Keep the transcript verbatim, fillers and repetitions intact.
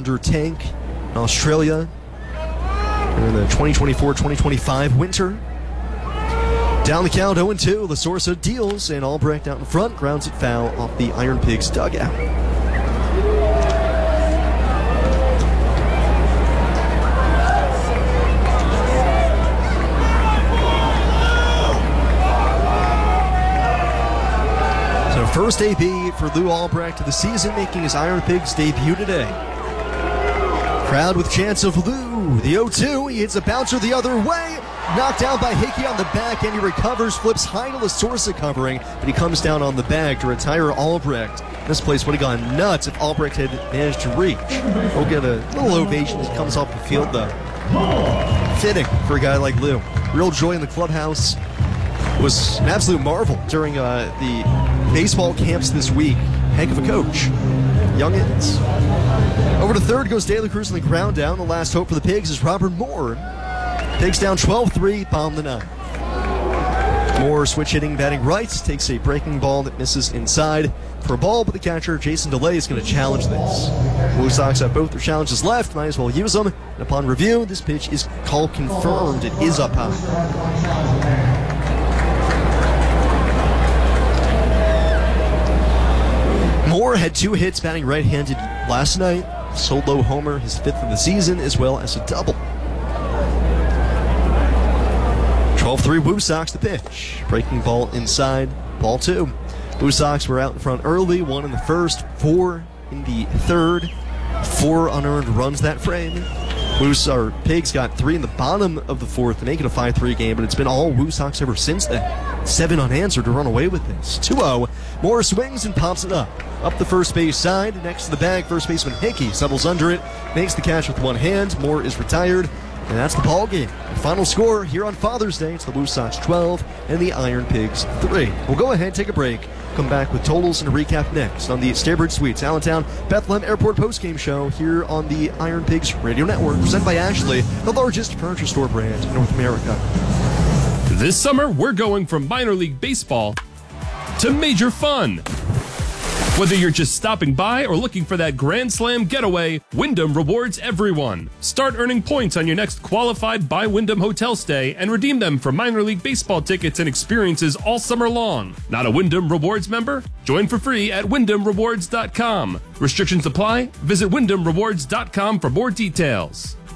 under tank in Australia in the twenty twenty-four twenty twenty-five winter. Down the count, oh and two. La Sorsa deals, and Albrecht out in front grounds it foul off the Iron Pigs dugout. So first A B for Lou Albrecht of the season, making his Iron Pigs debut today. Crowd with chants of Lou. The oh two, he hits a bouncer the other way. Knocked down by Hickey on the back, and he recovers, flips high to La Sorsa covering, but he comes down on the bag to retire Albrecht. This place would have gone nuts if Albrecht had managed to reach. We'll get a little ovation as he comes off the field, though. Fitting for a guy like Lou. Real joy in the clubhouse. It was an absolute marvel during uh, the baseball camps this week. Heck of a coach. Youngins. Over to third goes De La Cruz on the ground down. The last hope for the Pigs is Robert Moore. Pigs down twelve three, bottom of the ninth. Moore switch hitting, batting right, takes a breaking ball that misses inside for a ball, but the catcher, Jason DeLay, is going to challenge this. Blue Sox have both their challenges left, might as well use them. And upon review, this pitch is called confirmed. It is up high. Moore had two hits batting right-handed last night. Solo homer, his fifth of the season, as well as a double. twelve three Blue Sox the pitch. Breaking ball inside, ball two. Blue Sox were out in front early, one in the first, four in the third. Four unearned runs that frame. Blue Sox, Pigs got three in the bottom of the fourth to make it a five three game, but it's been all Blue Sox ever since then. Seven unanswered to run away with this. two oh. Moore swings and pops it up. Up the first base side, next to the bag, first baseman Hickey stumbles under it, makes the catch with one hand. Moore is retired, and that's the ball game. The final score here on Father's Day, it's the Blue Sox twelve and the Iron Pigs three. We'll go ahead, take a break, come back with totals and a recap next on the Staybridge Suites Allentown Bethlehem Airport postgame show here on the Iron Pigs Radio Network, presented by Ashley, the largest furniture store brand in North America. This summer, we're going from minor league baseball to major fun. Whether you're just stopping by or looking for that Grand Slam getaway, Wyndham rewards everyone. Start earning points on your next qualified by Wyndham hotel stay and redeem them for minor league baseball tickets and experiences all summer long. Not a Wyndham Rewards member? Join for free at wyndham rewards dot com. Restrictions apply. Visit wyndham rewards dot com for more details.